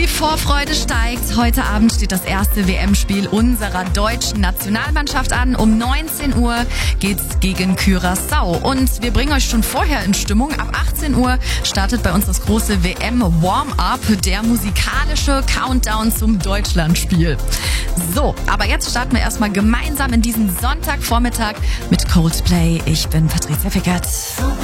Vorfreude steigt. Heute Abend steht das erste WM-Spiel unserer deutschen Nationalmannschaft an. Um 19 Uhr geht's gegen Curaçao. Und wir bringen euch schon vorher in Stimmung. Ab 18 Uhr startet bei uns das große WM-Warm-Up, der musikalische Countdown zum Deutschlandspiel. So, aber jetzt starten wir erstmal gemeinsam in diesen Sonntagvormittag mit Coldplay. Ich bin Patricia Fickert.